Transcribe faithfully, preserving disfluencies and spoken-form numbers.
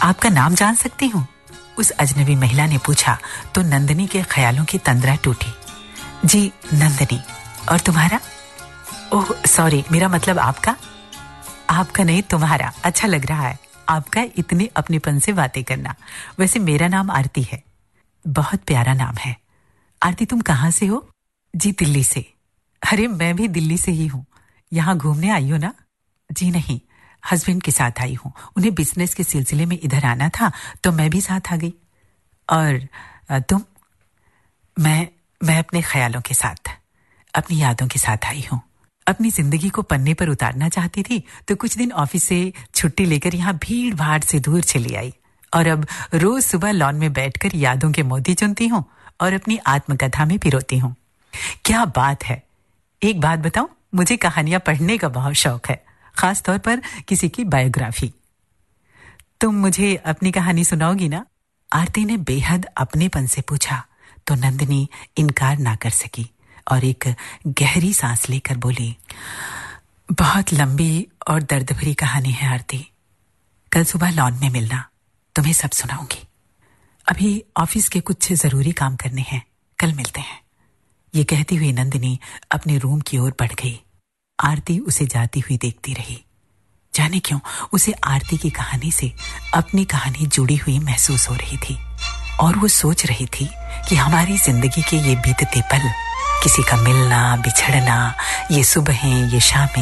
आपका नाम जान सकती हूँ? उस अजनबी महिला ने पूछा तो नंदिनी के ख्यालों की तंद्रा टूटी। जी नंदिनी। और तुम्हारा? ओह सॉरी, मेरा मतलब आपका। आपका नहीं, तुम्हारा। अच्छा लग रहा है आपका इतने अपनेपन से बातें करना। वैसे मेरा नाम आरती है। बहुत प्यारा नाम है। आरती तुम कहाँ से हो? जी दिल्ली से। अरे मैं भी दिल्ली से ही हूँ। यहाँ घूमने आई हो ना? जी नहीं, हस्बैंड के साथ आई हूँ। उन्हें बिजनेस के सिलसिले में इधर आना था तो मैं भी साथ आ गई। और तुम? मैं मैं अपने ख्यालों के साथ, अपनी यादों के साथ आई हूँ। अपनी जिंदगी को पन्ने पर उतारना चाहती थी तो कुछ दिन ऑफिस से छुट्टी लेकर यहाँ भीड़ भाड़ से दूर चली आई। और अब रोज सुबह लॉन में बैठकर यादों के मोती चुनती हूँ और अपनी आत्मकथा में पिरोती हूँ। क्या बात है। एक बात बताऊं, मुझे कहानियां पढ़ने का बहुत शौक है, खास तौर पर किसी की बायोग्राफी। तुम मुझे अपनी कहानी सुनाओगी ना? आरती ने बेहद अपनेपन से पूछा तो नंदिनी इनकार ना कर सकी और एक गहरी सांस लेकर बोली, बहुत लंबी और दर्द भरी कहानी है आरती। कल सुबह लॉन में मिलना, तुम्हें सब सुनाऊंगी। अभी ऑफिस के कुछ जरूरी काम करने हैं, कल मिलते हैं। ये कहती हुई नंदिनी अपने रूम की ओर बढ़ गई। आरती उसे जाती हुई देखती रही। जाने क्यों उसे आरती की कहानी से अपनी कहानी जुड़ी हुई महसूस हो रही थी और वो सोच रही थी कि हमारी जिंदगी के ये बीतते पल, किसी का मिलना बिछड़ना, ये सुबहें ये शामें